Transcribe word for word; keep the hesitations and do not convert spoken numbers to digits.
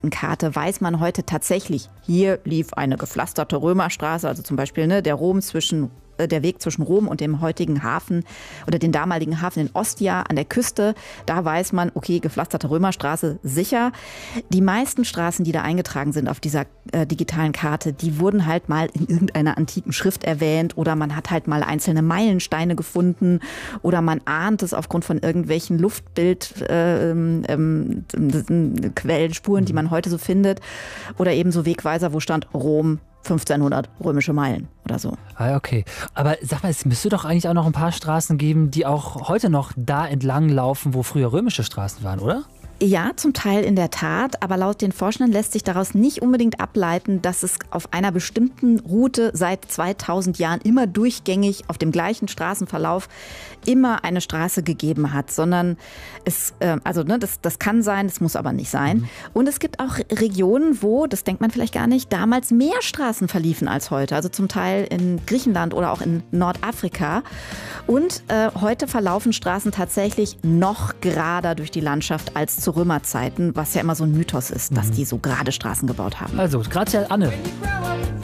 Karte weiß man heute tatsächlich, hier lief eine gepflasterte Römerstraße, also zum Beispiel ne, der Rom zwischen der Weg zwischen Rom und dem heutigen Hafen oder den damaligen Hafen in Ostia an der Küste. Da weiß man, okay, gepflasterte Römerstraße sicher. Die meisten Straßen, die da eingetragen sind auf dieser äh, digitalen Karte, die wurden halt mal in irgendeiner antiken Schrift erwähnt oder man hat halt mal einzelne Meilensteine gefunden oder man ahnt es aufgrund von irgendwelchen Luftbildquellen, äh, ähm, ähm, Quellenspuren, die man heute so findet oder eben so Wegweiser, wo stand Rom fünfzehnhundert römische Meilen oder so. Ah, okay. Aber sag mal, es müsste doch eigentlich auch noch ein paar Straßen geben, die auch heute noch da entlang laufen, wo früher römische Straßen waren, oder? Ja, zum Teil in der Tat, aber laut den Forschenden lässt sich daraus nicht unbedingt ableiten, dass es auf einer bestimmten Route seit zweitausend Jahren immer durchgängig auf dem gleichen Straßenverlauf immer eine Straße gegeben hat, sondern es, äh, also ne, das, das kann sein, das muss aber nicht sein. Mhm. Und es gibt auch Regionen, wo, das denkt man vielleicht gar nicht, damals mehr Straßen verliefen als heute, also zum Teil in Griechenland oder auch in Nordafrika. Und äh, heute verlaufen Straßen tatsächlich noch gerader durch die Landschaft als zu Römerzeiten, was ja immer so ein Mythos ist, dass die so gerade Straßen gebaut haben. Also, grazie Anne.